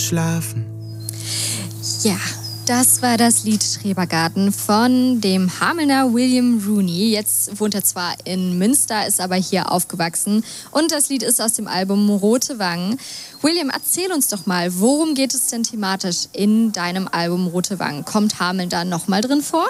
schlafen. Ja, das war das Lied Schrebergarten von dem Hamelner William Rooney. Jetzt wohnt er zwar in Münster, ist aber hier aufgewachsen. Und das Lied ist aus dem Album Rote Wangen. William, erzähl uns doch mal, worum geht es denn thematisch in deinem Album Rote Wangen? Kommt Hameln da nochmal drin vor?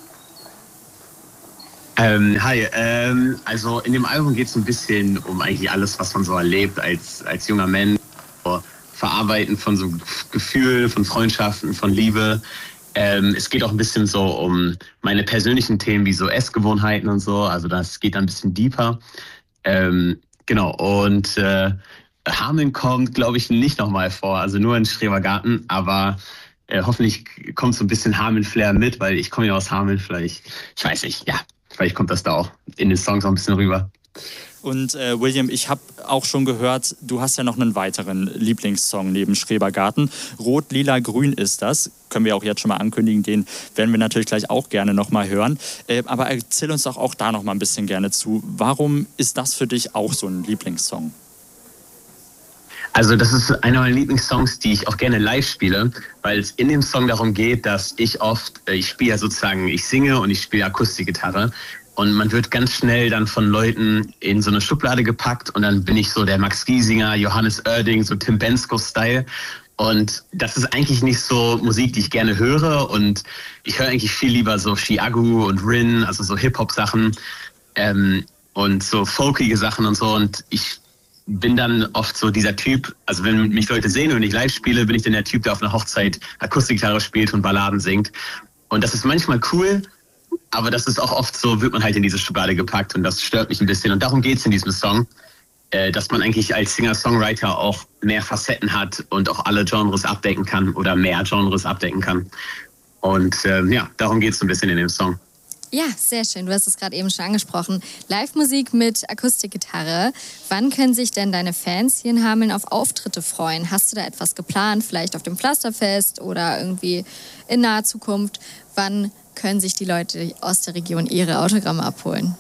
Hi, also in dem Album geht es ein bisschen um eigentlich alles, was man so erlebt als junger Mensch. So Verarbeiten von so Gefühlen, von Freundschaften, von Liebe. Es geht auch ein bisschen so um meine persönlichen Themen wie so Essgewohnheiten und so. Also das geht dann ein bisschen deeper. Genau, und Hameln kommt, glaube ich, nicht nochmal vor. Also nur in Schrebergarten, aber hoffentlich kommt so ein bisschen Hameln-Flair mit, weil ich komme ja aus Hameln. Vielleicht, ich weiß nicht, ja. Vielleicht kommt das da auch in den Songs auch ein bisschen rüber. Und William, ich habe auch schon gehört, du hast ja noch einen weiteren Lieblingssong neben Schrebergarten. Rot, Lila, Grün ist das. Können wir auch jetzt schon mal ankündigen. Den werden wir natürlich gleich auch gerne noch mal hören. Aber erzähl uns doch auch da noch mal ein bisschen gerne zu. Warum ist das für dich auch so ein Lieblingssong? Also das ist einer meiner Lieblingssongs, die ich auch gerne live spiele, weil es in dem Song darum geht, dass ich spiele ja sozusagen, ich singe und ich spiele Akustikgitarre und man wird ganz schnell dann von Leuten in so eine Schublade gepackt und dann bin ich so der Max Giesinger, Johannes Oerding, so Tim Bensko-Style und das ist eigentlich nicht so Musik, die ich gerne höre und ich höre eigentlich viel lieber so Chiago und Rin, also so Hip-Hop-Sachen und so folkige Sachen und so und ich bin dann oft so dieser Typ, also wenn mich Leute sehen und ich live spiele, bin ich dann der Typ, der auf einer Hochzeit Akustikgitarre spielt und Balladen singt. Und das ist manchmal cool, aber das ist auch oft so, wird man halt in diese Schublade gepackt und das stört mich ein bisschen. Und darum geht es in diesem Song, dass man eigentlich als Singer-Songwriter auch mehr Facetten hat und auch alle Genres abdecken kann oder mehr Genres abdecken kann. Und darum geht es ein bisschen in dem Song. Ja, sehr schön. Du hast es gerade eben schon angesprochen. Live-Musik mit Akustikgitarre. Wann können sich denn deine Fans hier in Hameln auf Auftritte freuen? Hast du da etwas geplant? Vielleicht auf dem Pflasterfest oder irgendwie in naher Zukunft? Wann können sich die Leute aus der Region ihre Autogramme abholen?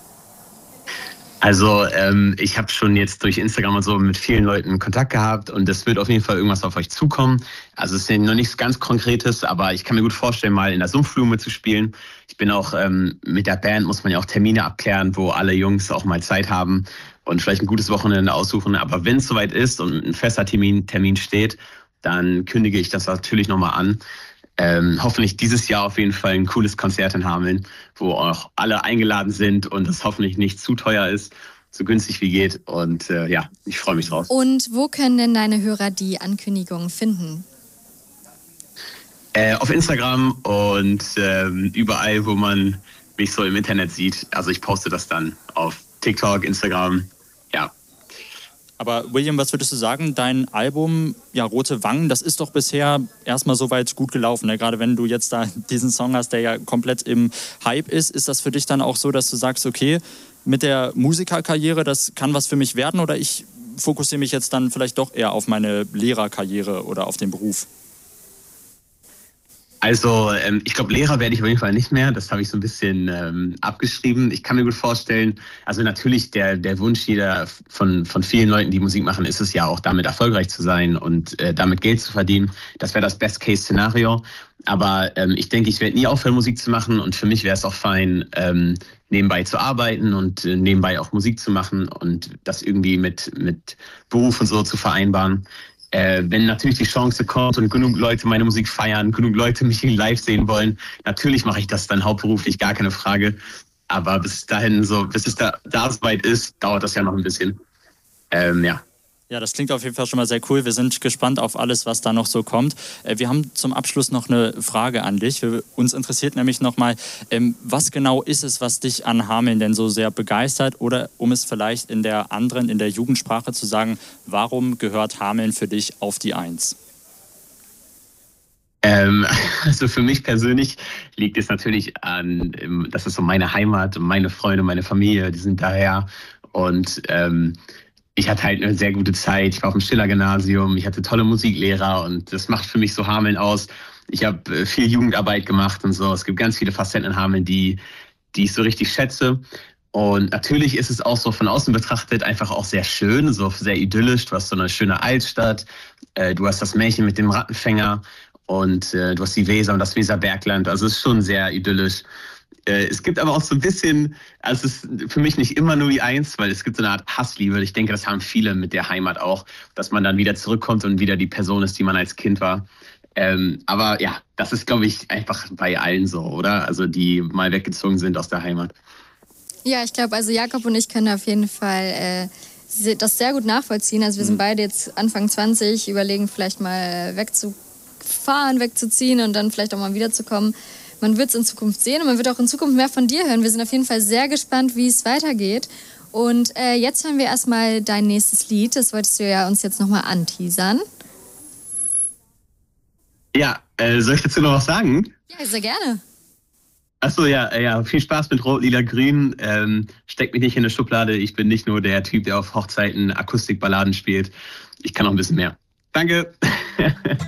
Also ich habe schon jetzt durch Instagram und so mit vielen Leuten Kontakt gehabt und es wird auf jeden Fall irgendwas auf euch zukommen. Also es ist noch nichts ganz Konkretes, aber ich kann mir gut vorstellen, mal in der Sumpfblume zu spielen. Ich bin auch mit der Band, muss man ja auch Termine abklären, wo alle Jungs auch mal Zeit haben und vielleicht ein gutes Wochenende aussuchen. Aber wenn es soweit ist und ein fester Termin steht, dann kündige ich das natürlich nochmal an. Hoffentlich dieses Jahr auf jeden Fall ein cooles Konzert in Hameln, wo auch alle eingeladen sind und es hoffentlich nicht zu teuer ist, so günstig wie geht. Und ich freue mich drauf. Und wo können denn deine Hörer die Ankündigungen finden? Auf Instagram und überall, wo man mich so im Internet sieht. Also ich poste das dann auf TikTok, Instagram, ja. Aber William, was würdest du sagen, dein Album, ja, Rote Wangen, das ist doch bisher erstmal soweit gut gelaufen. Ne? Gerade wenn du jetzt da diesen Song hast, der ja komplett im Hype ist das für dich dann auch so, dass du sagst, okay, mit der Musikerkarriere, das kann was für mich werden oder ich fokussiere mich jetzt dann vielleicht doch eher auf meine Lehrerkarriere oder auf den Beruf? Also ich glaube, Lehrer werde ich auf jeden Fall nicht mehr. Das habe ich so ein bisschen abgeschrieben. Ich kann mir gut vorstellen, also natürlich der Wunsch jeder von vielen Leuten, die Musik machen, ist es ja auch, damit erfolgreich zu sein und damit Geld zu verdienen. Das wäre das Best-Case-Szenario. Aber ich denke, ich werde nie aufhören, Musik zu machen. Und für mich wäre es auch fein, nebenbei zu arbeiten und nebenbei auch Musik zu machen und das irgendwie mit Beruf und so zu vereinbaren. Wenn natürlich die Chance kommt und genug Leute meine Musik feiern, genug Leute mich live sehen wollen, natürlich mache ich das dann hauptberuflich, gar keine Frage. Aber bis dahin, bis es da so weit ist, dauert das ja noch ein bisschen. Ja, das klingt auf jeden Fall schon mal sehr cool. Wir sind gespannt auf alles, was da noch so kommt. Wir haben zum Abschluss noch eine Frage an dich. Uns interessiert nämlich nochmal, was genau ist es, was dich an Hameln denn so sehr begeistert? Oder um es vielleicht in der Jugendsprache zu sagen, warum gehört Hameln für dich auf die Eins? Also für mich persönlich liegt es natürlich an, das ist so meine Heimat, meine Freunde, meine Familie, die sind daher und ich hatte halt eine sehr gute Zeit. Ich war auf dem Schiller-Gymnasium, ich hatte tolle Musiklehrer und das macht für mich so Hameln aus. Ich habe viel Jugendarbeit gemacht und so. Es gibt ganz viele Facetten in Hameln, die ich so richtig schätze. Und natürlich ist es auch so von außen betrachtet einfach auch sehr schön, so sehr idyllisch. Du hast so eine schöne Altstadt. du hast das Märchen mit dem Rattenfänger und du hast die Weser und das Weserbergland. Also es ist schon sehr idyllisch. Es gibt aber auch so ein bisschen, also es ist für mich nicht immer nur die Eins, weil es gibt so eine Art Hassliebe. Ich denke, das haben viele mit der Heimat auch, dass man dann wieder zurückkommt und wieder die Person ist, die man als Kind war. Aber ja, das ist, glaube ich, einfach bei allen so, oder? Also die mal weggezogen sind aus der Heimat. Ja, ich glaube, also Jakob und ich können auf jeden Fall das sehr gut nachvollziehen. Also wir sind beide jetzt Anfang 20, überlegen vielleicht mal wegzufahren, wegzuziehen und dann vielleicht auch mal wiederzukommen. Man wird es in Zukunft sehen und man wird auch in Zukunft mehr von dir hören. Wir sind auf jeden Fall sehr gespannt, wie es weitergeht. Und jetzt hören wir erstmal dein nächstes Lied. Das wolltest du ja uns jetzt nochmal anteasern. Ja, soll ich dazu noch was sagen? Ja, sehr gerne. Achso, ja, viel Spaß mit Rot, Lila, Grün. Steckt mich nicht in eine Schublade. Ich bin nicht nur der Typ, der auf Hochzeiten Akustikballaden spielt. Ich kann noch ein bisschen mehr. Danke.